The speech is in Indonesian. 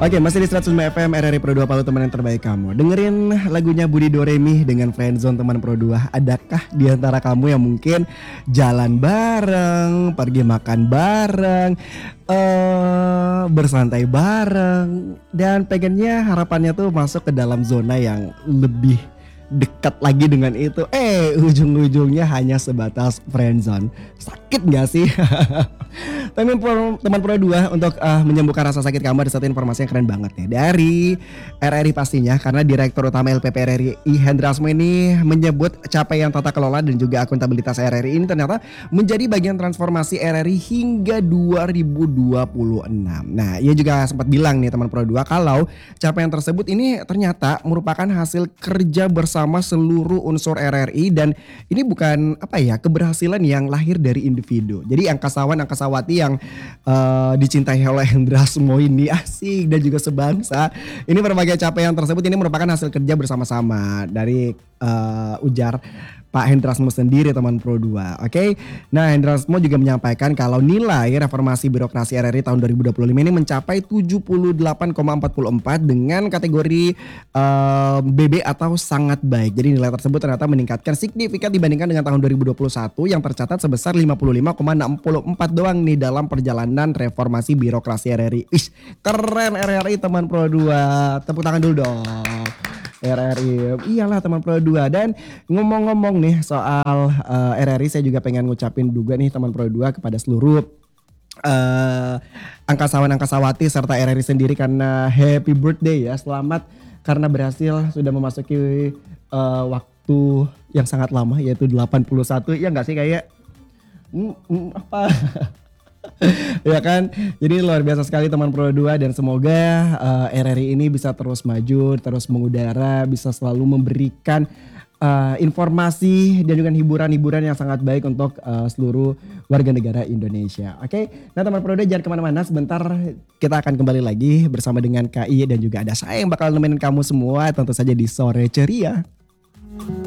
Oke, masih di 105 FM RRI Pro 2 Palu, teman yang terbaik kamu. Dengerin lagunya Budi Doremi dengan Friendzone, teman Pro 2. Adakah di antara kamu yang mungkin jalan bareng, pergi makan bareng, bersantai bareng, dan pengennya harapannya tuh masuk ke dalam zona yang lebih dekat lagi dengan itu, ujung-ujungnya hanya sebatas friendzone. Sakit gak sih? Teman Pro 2, untuk menyembuhkan rasa sakit kamu, ada satu informasi yang keren banget nih dari RRI pastinya, karena Direktur Utama LPP RRI Hendrasmo ini menyebut capaian tata kelola dan juga akuntabilitas RRI ini ternyata menjadi bagian transformasi RRI hingga 2026. Nah, ia juga sempat bilang nih teman Pro 2 kalau capaian tersebut ini ternyata merupakan hasil kerja bersama seluruh unsur RRI, dan ini bukan keberhasilan yang lahir dari individu. Jadi angkasawati yang dicintai oleh Hendrasmo ini asik dan juga sebangsa. Ini berbagai capaian tersebut ini merupakan hasil kerja bersama-sama dari ujar Pak Hendrasmo sendiri, teman Pro 2. Oke. Nah, Hendrasmo juga menyampaikan kalau nilai reformasi birokrasi RRI tahun 2025 ini mencapai 78,44 dengan kategori BB atau sangat baik. Jadi nilai tersebut ternyata meningkatkan signifikan dibandingkan dengan tahun 2021 yang tercatat sebesar 55,64 doang nih dalam perjalanan reformasi birokrasi RRI. Keren RRI, teman Pro 2. Tepuk tangan dulu dong. RRI, iyalah teman Pro 2. Dan ngomong-ngomong nih soal RRI, saya juga pengen ngucapin juga nih teman Pro 2 kepada seluruh angkasawan-angkasawati serta RRI sendiri, karena happy birthday ya, selamat karena berhasil sudah memasuki waktu yang sangat lama, yaitu 81, ya gak sih kayak apa ya kan. Jadi luar biasa sekali teman Pro 2, dan semoga RRI ini bisa terus maju, terus mengudara, bisa selalu memberikan informasi dan juga hiburan-hiburan yang sangat baik untuk seluruh warga negara Indonesia. Oke, nah teman Pro 2 jangan kemana-mana, sebentar kita akan kembali lagi bersama dengan KI dan juga ada saya yang bakal nemenin kamu semua tentu saja di Sore Ceria.